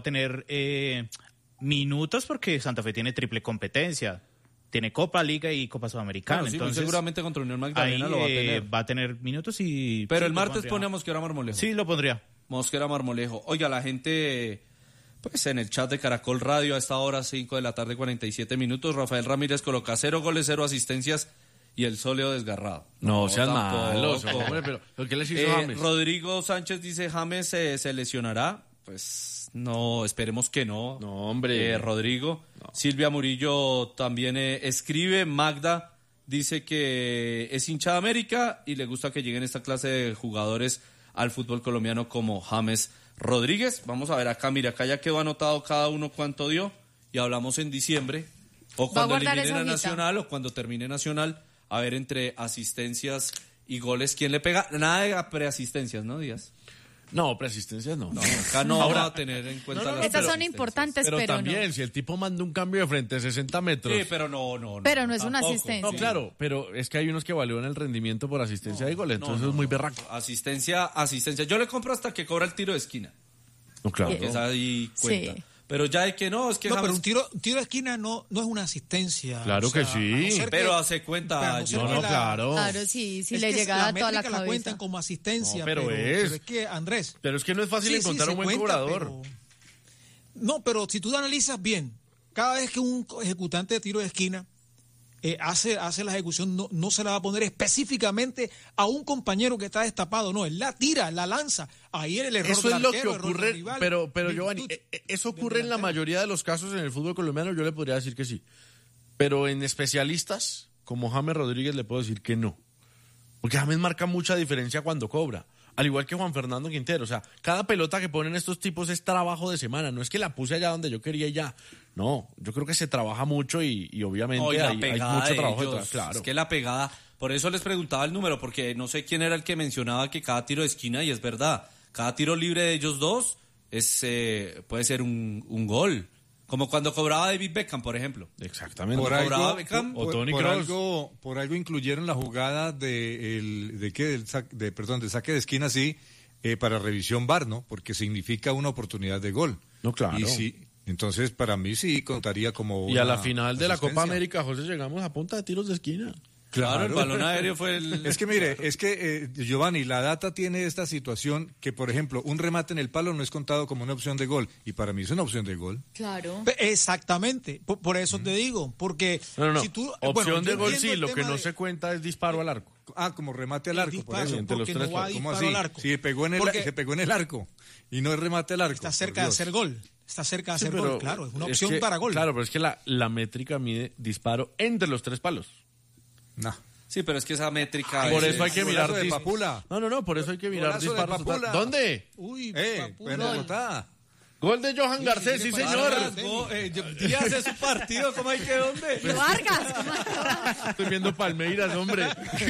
tener minutos porque Santa Fe tiene triple competencia. Tiene Copa, Liga y Copa Sudamericana. Bueno, sí, entonces, seguramente contra Unión Magdalena ahí, lo va a tener. va a tener minutos y... Pero sí, el martes pondría. pone a Mosquera Marmolejo. Sí, lo pondría. Mosquera Marmolejo. Oiga, la gente, pues en el chat de Caracol Radio a esta hora, 5 de la tarde, 47 minutos. Rafael Ramírez coloca 0 goles, 0 asistencias y el sóleo desgarrado. No sean tampoco. malos, hombre, pero ¿qué les hizo James? Rodrigo Sánchez dice, James se lesionará. Pues no, esperemos que no. No, hombre. Rodrigo. No. Silvia Murillo también escribe. Magda dice que es hincha de América y le gusta que lleguen esta clase de jugadores al fútbol colombiano como James Rodríguez. Vamos a ver acá, mira, acá ya quedó anotado cada uno cuánto dio y hablamos en diciembre o cuando eliminen a Nacional o cuando termine Nacional, a ver entre asistencias y goles quién le pega. Nada de preasistencias, ¿no, Díaz? No, preasistencias no. No, acá no va a tener en cuenta las Estas son importantes, pero también, no. si el tipo manda un cambio de frente de 60 metros... Sí, pero no. Pero no es tampoco. una asistencia. No, claro, pero es que hay unos que evalúan el rendimiento por asistencia de goles, entonces es muy berraco. Asistencia. Yo le compro hasta que cobra el tiro de esquina. No, claro. Que esa ahí cuenta. Sí. Pero ya hay que no, es que No, James... pero un tiro de esquina no es una asistencia. Claro que sí. Pero hace cuenta. Claro. Claro, sí, Es le que llega a toda la métrica cabeza. la cuentan como asistencia. No, pero es que, Andrés... Pero es que no es fácil encontrar se un buen cuenta, cobrador. No, pero si tú lo analizas bien, cada vez que un ejecutante de tiro de esquina hace la ejecución, no se la va a poner específicamente a un compañero que está destapado, no, él la tira, la lanza. Ahí el error Eso del es lo arquero, que ocurre, rival, pero Giovanni, eso ocurre en la mayoría de los casos en el fútbol colombiano, yo le podría decir que sí. Pero en especialistas, como James Rodríguez, le puedo decir que no. Porque James marca mucha diferencia cuando cobra. Al igual que Juan Fernando Quintero. O sea, cada pelota que ponen estos tipos es trabajo de semana. No es que la puse allá donde yo quería y ya. No, yo creo que se trabaja mucho y obviamente hay mucho trabajo detrás. Claro. Es que la pegada, por eso les preguntaba el número, porque no sé quién era el que mencionaba que cada tiro de esquina, y es verdad, cada tiro libre de ellos dos puede ser un gol. Como cuando cobraba David Beckham, por ejemplo. Exactamente. Por algo incluyeron la jugada del saque de esquina, sí, para revisión VAR, ¿no? Porque significa una oportunidad de gol. No, claro. Y sí, entonces para mí sí contaría como y a la final de la asistencia. Copa América, José, llegamos a punta de tiros de esquina. Claro, el balón aéreo fue el... Es que mire, Giovanni, la data tiene esta situación que, por ejemplo, un remate en el palo no es contado como una opción de gol, y para mí es una opción de gol. Claro. Exactamente, por eso te digo, porque No. si tú... Opción de gol entiendo sí, el lo que tema no se cuenta es disparo al arco. Como remate al arco, disparo, por eso. entre los porque tres no va a ¿Cómo disparo así? al arco. Sí, se pegó en el arco, y no es remate al arco. Está cerca de hacer gol. Está cerca de hacer pero gol, claro, es una es opción que, para gol. Claro, pero es que la métrica mide disparo entre los tres palos. No. Sí, pero es que esa métrica... Por eso hay que mirar... Golazo de Papula. No, por eso hay que mirar Golazo de disparos. Papula. ¿Dónde? Uy, En Papula. Bogotá. Gol de Johan Garcés, sí, señor. Díaz es su partido, ¿cómo hay que dónde? Vargas. Estoy viendo Palmeiras, hombre.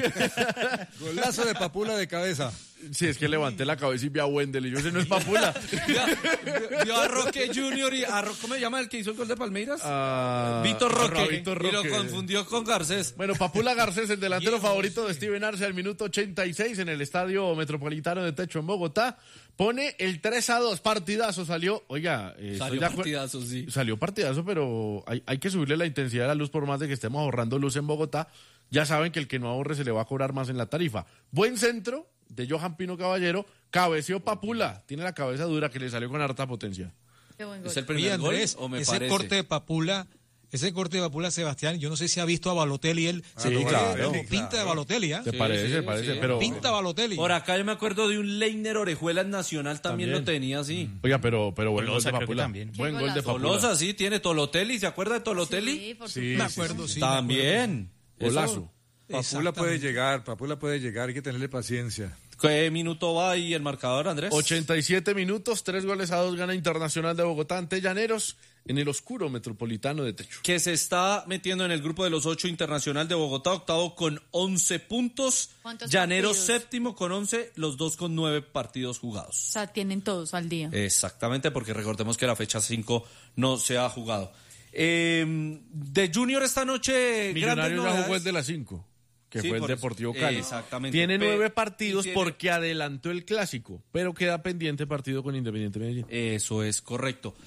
Golazo de Papula de cabeza. Sí, es que levanté la cabeza y vi a Wendel y yo sé, no es Papula. Vio a Roque Junior y a ¿cómo se llama el que hizo el gol de Palmeiras? Vitor Roque. Roque. Y lo confundió con Garcés. Bueno, Papula Garcés, el delantero favorito de Steven Arce al minuto 86 en el Estadio Metropolitano de Techo en Bogotá, pone el 3-2, partidazo, salió, oiga, Salió partidazo, sí. Salió partidazo, pero hay que subirle la intensidad de la luz por más de que estemos ahorrando luz en Bogotá. Ya saben que el que no ahorre se le va a cobrar más en la tarifa. Buen centro de Johan Pino Caballero, cabeceó Papula, tiene la cabeza dura que le salió con harta potencia. Qué buen ¿Es gol. el primer gol Andrés, o me ese parece? corte de Papula, Sebastián, yo no sé si ha visto a Balotelli, él Sí, se claro. como pinta de Balotelli, ¿ah? ¿Te parece? sí. Pero... Pinta Balotelli. Por acá yo me acuerdo de un Leiner Orejuela en Nacional, también lo tenía así. Oiga, pero buen gol Tolosa de creo que Papula. también. Buen Qué gol de golazo. Papula. Tolosa, sí, tiene Tolotelli, ¿se acuerda de Tolotelli? Sí, por Sí, me acuerdo, sí. También. Golazo. Papula puede llegar, hay que tenerle paciencia. ¿Qué minuto va ahí el marcador, Andrés? 87 minutos, 3-2 gana Internacional de Bogotá ante Llaneros en el oscuro Metropolitano de Techo. Que se está metiendo en el grupo de los 8 Internacional de Bogotá, octavo con 11 puntos. ¿Cuántos Llaneros partidos? séptimo con 11, los dos con 9 partidos jugados. O sea, tienen todos al día. Exactamente, porque recordemos que la fecha 5 no se ha jugado. De Junior esta noche, grandes Millonarios ya jugó el novedades. de las 5, que Sí, fue el por eso. Deportivo Cali. Exactamente. Tiene 9 partidos y tiene- porque adelantó el clásico, pero queda pendiente partido con Independiente Medellín. Eso es correcto.